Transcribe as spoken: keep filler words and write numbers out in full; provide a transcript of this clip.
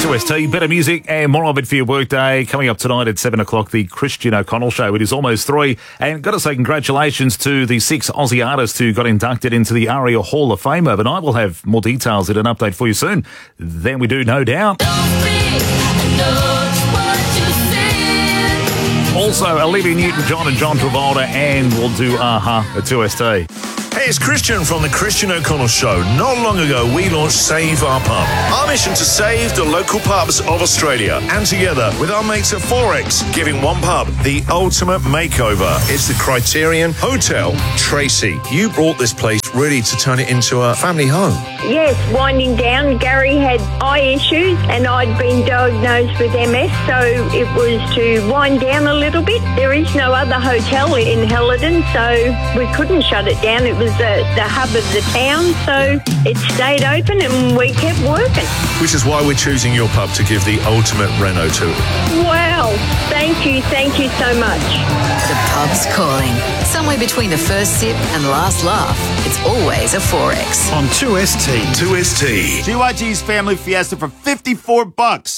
two S T, better music and more of it for your workday. Coming up tonight at seven o'clock, the Christian O'Connell Show. It is almost three. And got to say congratulations to the six Aussie artists who got inducted into the ARIA Hall of Fame overnight. We'll have more details in an update for you soon. Then we do, no doubt. Also, Olivia Newton-John and John Travolta, and we'll do AHA at two S T. Hey, it's Christian from the Christian O'Connell Show. Not long ago, we launched Save Our Pub. Our mission to save the local pubs of Australia. And together with our mates at Forex, giving one pub the ultimate makeover. It's the Criterion Hotel. Tracy, you brought this place really to turn it into a family home. Yes, winding down. Gary had eye issues and I'd been diagnosed with M S, so it was to wind down a little bit. There is no other hotel in Helidon, so we couldn't shut it down. It was the, the hub of the town, so it stayed open and we kept working. Which is why we're choosing your pub to give the ultimate reno to. Wow, thank you, thank you so much. The pub's calling. Somewhere between the first sip and last laugh, it's always a Forex. On two S T. two S T. G Y G's Family Fiesta for fifty-four bucks.